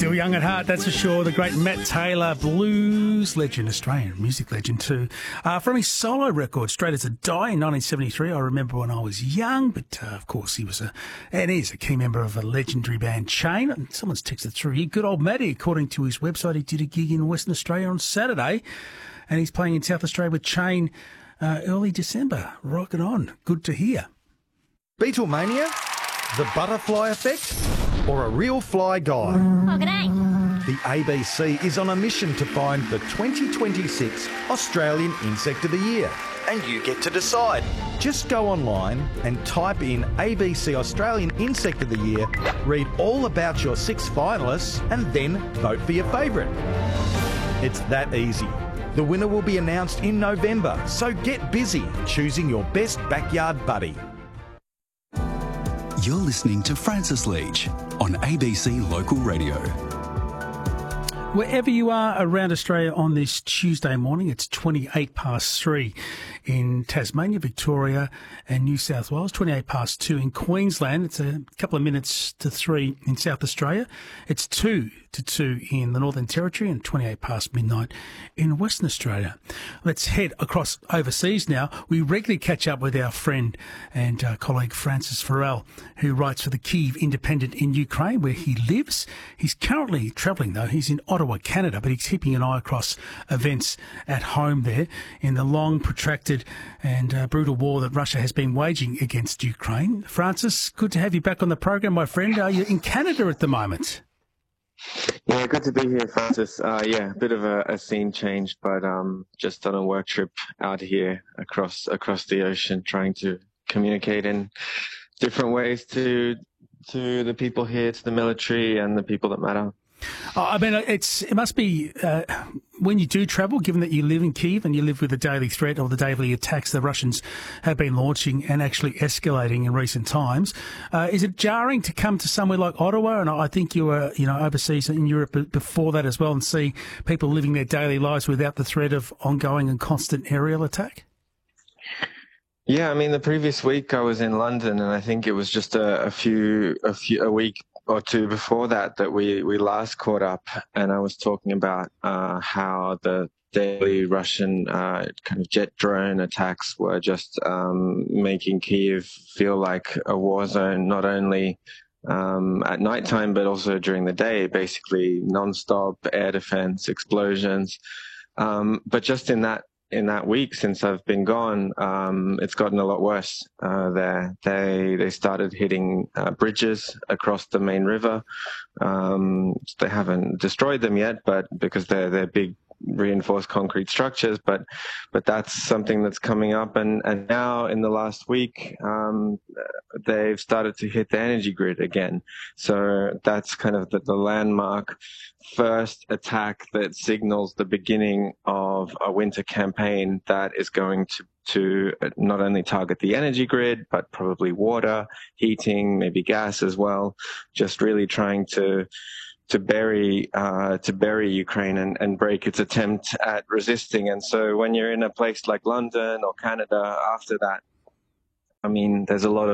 Still young at heart, that's for sure. The great Matt Taylor, blues legend, Australian music legend too. From his solo record, Straight as a Die in 1973, I remember when I was young, but of course he was and is a key member of a legendary band, Chain. And someone's texted through here. Good old Matty, according to his website, he did a gig in Western Australia on Saturday, and he's playing in South Australia with Chain early December. Rocking on. Good to hear. Beatlemania? The Butterfly Effect? Or a real fly guy? Oh, g'day. The ABC is on a mission to find the 2026 Australian Insect of the Year. And you get to decide. Just go online and type in ABC Australian Insect of the Year, read all about your 6 finalists, and then vote for your favourite. It's that easy. The winner will be announced in November, so get busy choosing your best backyard buddy. You're listening to Francis Leach on ABC Local Radio. Wherever you are around Australia on this Tuesday morning, it's 3 in Tasmania, Victoria and New South Wales, 2 in Queensland. It's a couple of minutes to 3 in South Australia. It's 2 to 2 in the Northern Territory and 28 midnight in Western Australia. Let's head across overseas now. We regularly catch up with our friend and colleague Francis Farrell, who writes for the Kyiv Independent in Ukraine, where he lives. He's currently travelling, though. He's in Ottawa, Canada, but he's keeping an eye across events at home there in the long, protracted and brutal war that Russia has been waging against Ukraine. Francis, good to have you back on the program, my friend. Are you in Canada at the moment? Yeah, good to be here, Francis. A bit of a scene change, but just on a work trip out here across the ocean, trying to communicate in different ways to the people here, to the military and the people that matter. I mean, it must be when you do travel, given that you live in Kyiv and you live with the daily threat or the daily attacks the Russians have been launching and actually escalating in recent times. Is it jarring to come to somewhere like Ottawa? And I think you were, overseas in Europe before that as well, and see people living their daily lives without the threat of ongoing and constant aerial attack? Yeah, I mean, the previous week I was in London, and I think it was just a week or two before that we last caught up, and I was talking about how the daily Russian kind of jet drone attacks were just making Kyiv feel like a war zone, not only at nighttime but also during the day, basically non-stop air defense, explosions. But just in that week since I've been gone, it's gotten a lot worse there. They started hitting bridges across the main river. They haven't destroyed them yet, but because they're big reinforced concrete structures, but that's something that's coming up. And now in the last week, they've started to hit the energy grid again. So that's kind of the landmark first attack that signals the beginning of a winter campaign that is going to not only target the energy grid, but probably water, heating, maybe gas as well, just really trying to bury Ukraine and break its attempt at resisting. And so when you're in a place like London or Canada after that, I mean, there's a lot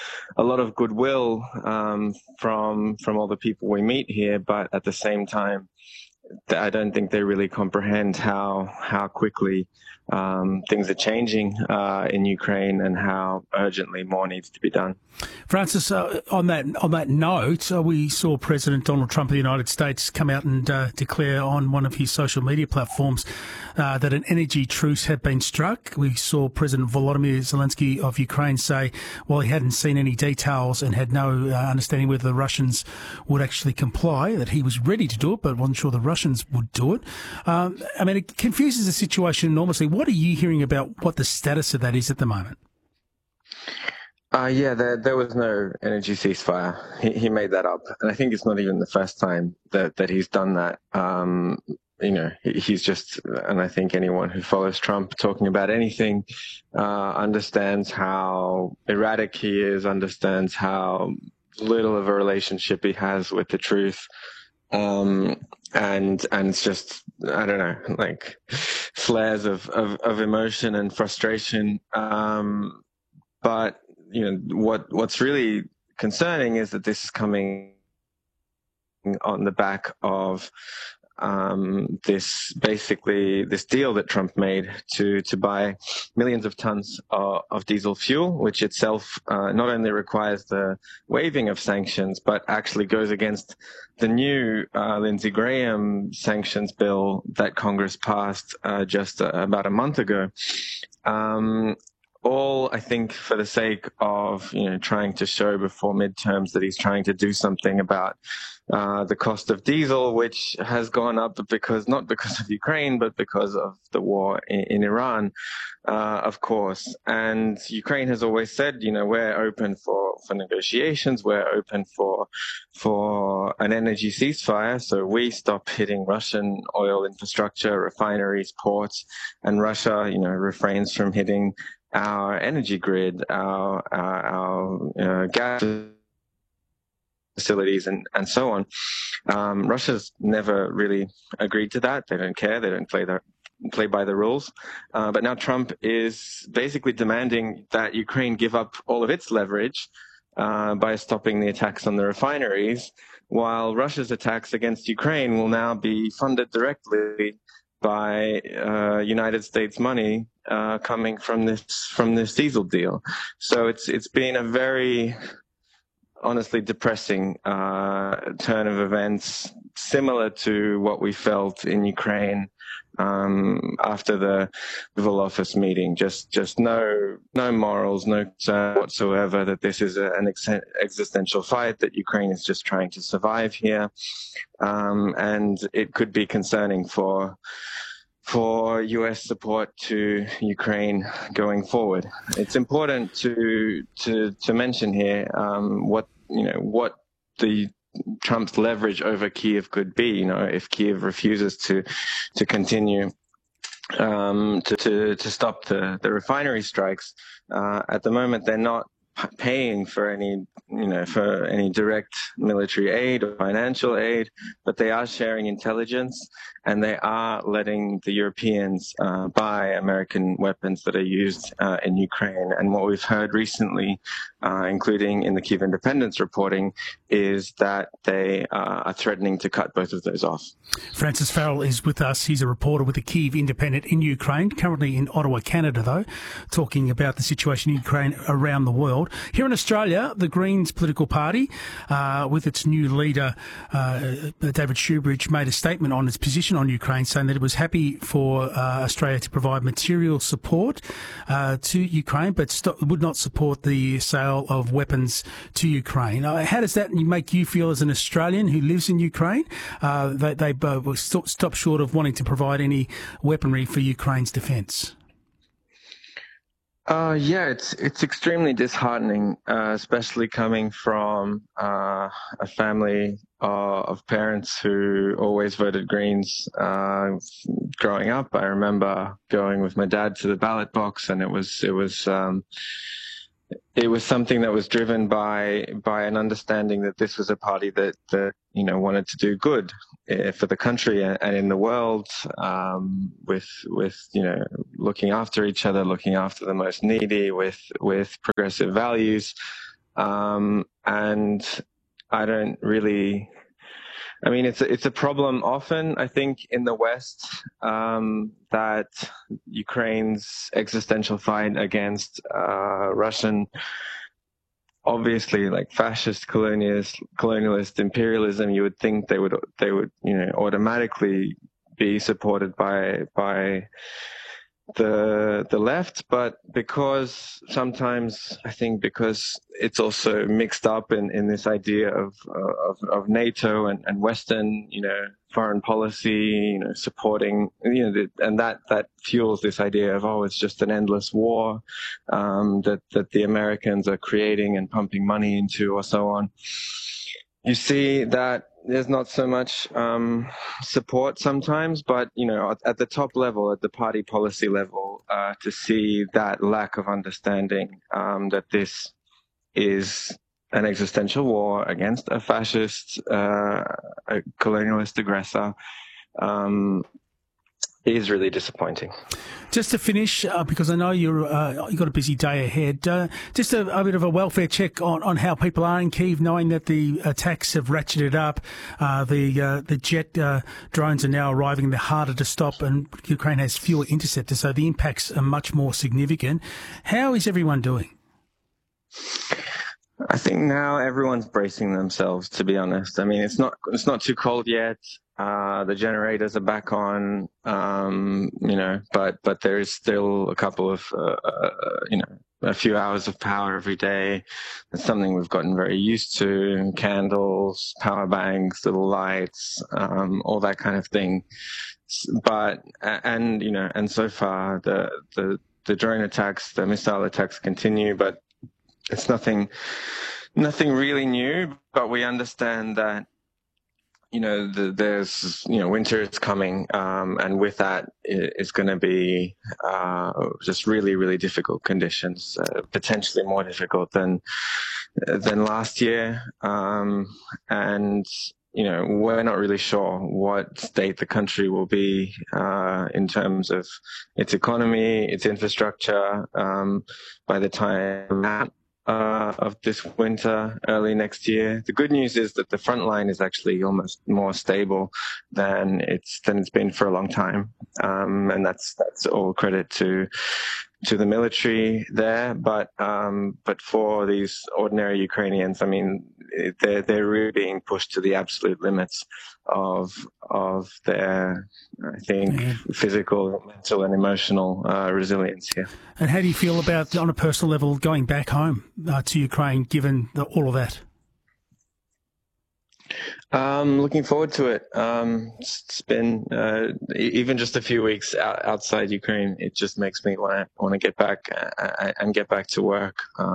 of goodwill from all the people we meet here, but at the same time, I don't think they really comprehend how quickly things are changing in Ukraine and how urgently more needs to be done. Francis, on that note, we saw President Donald Trump of the United States come out and declare on one of his social media platforms that an energy truce had been struck. We saw President Volodymyr Zelensky of Ukraine say, while he hadn't seen any details and had no understanding whether the Russians would actually comply, that he was ready to do it, but wasn't sure the Russians would do it. I mean, it confuses the situation enormously. What are you hearing about what the status of that is at the moment? There was no energy ceasefire. He made that up. And I think it's not even the first time that he's done that. He's just, and I think anyone who follows Trump talking about anything understands how erratic he is, understands how little of a relationship he has with the truth. And it's just, I don't know, like flares of emotion and frustration. But what's really concerning is that this is coming on the back of this deal that Trump made to buy millions of tons of diesel fuel, which itself not only requires the waiving of sanctions, but actually goes against the new Lindsey Graham sanctions bill that Congress passed just about a month ago. All, I think, for the sake of, trying to show before midterms that he's trying to do something about the cost of diesel, which has gone up not because of Ukraine, but because of the war in Iran, of course. And Ukraine has always said, we're open for negotiations, we're open for an energy ceasefire, so we stop hitting Russian oil infrastructure, refineries, ports, and Russia, refrains from hitting our energy grid, our gas facilities, and so on. Russia's never really agreed to that. They don't care. They don't play by the rules. But now Trump is basically demanding that Ukraine give up all of its leverage by stopping the attacks on the refineries, while Russia's attacks against Ukraine will now be funded directly by United States money coming from this diesel deal. So it's been a very, honestly, depressing turn of events, similar to what we felt in Ukraine after the Oval Office meeting. Just no morals, no concern whatsoever that this is an existential fight, that Ukraine is just trying to survive here, and it could be concerning for U.S. support to Ukraine going forward. It's important to mention here what the Trump's leverage over Kyiv could be. If Kyiv refuses to continue to stop the refinery strikes, at the moment they're not paying for any direct military aid or financial aid, but they are sharing intelligence, and they are letting the Europeans buy American weapons that are used in Ukraine. And what we've heard recently, including in the Kyiv Independence reporting, is that they are threatening to cut both of those off. Francis Farrell is with us. He's a reporter with the Kyiv Independent in Ukraine, currently in Ottawa, Canada, though, talking about the situation in Ukraine around the world. Here in Australia, the Greens political party, with its new leader, David Shoebridge, made a statement on its position on Ukraine, saying that it was happy for Australia to provide material support to Ukraine, but would not support the sale of weapons to Ukraine. How does that make you feel as an Australian who lives in Ukraine? They stop short of wanting to provide any weaponry for Ukraine's defence. Yeah, it's extremely disheartening, especially coming from a family of parents who always voted Greens. Growing up, I remember going with my dad to the ballot box, and it was something that was driven by an understanding that this was a party that wanted to do good for the country and in the world, with looking after each other, looking after the most needy, with progressive values, and I don't really. I mean, it's a problem often, I think, in the West, that Ukraine's existential fight against Russian, obviously, like fascist, colonialist imperialism. You would think they would automatically be supported by the left, but because sometimes I think because it's also mixed up in this idea of NATO and Western foreign policy, supporting and that fuels this idea of it's just an endless war that the Americans are creating and pumping money into, or so on. You see that there's not so much support sometimes, but at the top level, at the party policy level, to see that lack of understanding that this is an existential war against a fascist, a colonialist aggressor, is really disappointing. Just to finish, because I know you've got a busy day ahead, just a bit of a welfare check on how people are in Kyiv, knowing that the attacks have ratcheted up. The jet drones are now arriving. They're harder to stop, and Ukraine has fewer interceptors, so the impacts are much more significant. How is everyone doing? I think now everyone's bracing themselves, to be honest. I mean, it's not too cold yet. The generators are back on, but there is still a couple of, a few hours of power every day. It's something we've gotten very used to. Candles, power banks, little lights, all that kind of thing. But, and so far the drone attacks, the missile attacks continue, but it's nothing really new. But we understand that, there's, winter is coming, and with that, it's going to be just really, really difficult conditions, potentially more difficult than last year. And, we're not really sure what state the country will be in terms of its economy, its infrastructure, by the time of this winter, early next year. The good news is that the front line is actually almost more stable than it's been for a long time, and that's all credit to the military there. But for these ordinary Ukrainians, I mean, they're really being pushed to the absolute limits of their, I think, physical, mental, and emotional resilience here. And how do you feel about, on a personal level, going back home to Ukraine, given all of that? Looking forward to it. It's been even just a few weeks outside Ukraine. It just makes me want to get back and get back to work.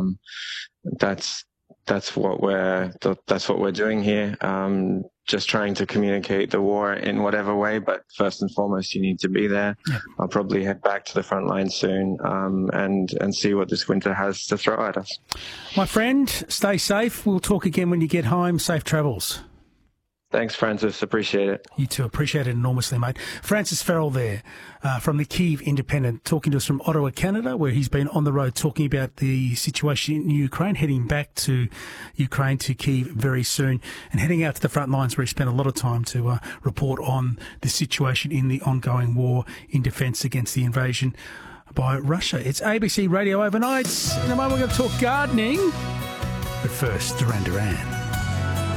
That's what we're doing here. Just trying to communicate the war in whatever way, but first and foremost, you need to be there. Yeah. I'll probably head back to the front line soon, and see what this winter has to throw at us. My friend, stay safe. We'll talk again when you get home. Safe travels. Thanks, Francis. Appreciate it. You too. Appreciate it enormously, mate. Francis Farrell there from the Kyiv Independent, talking to us from Ottawa, Canada, where he's been on the road talking about the situation in Ukraine, heading back to Ukraine, to Kyiv very soon, and heading out to the front lines where he spent a lot of time to report on the situation in the ongoing war in defence against the invasion by Russia. It's ABC Radio Overnights. In a moment, we're going to talk gardening. But first, Duran Duran.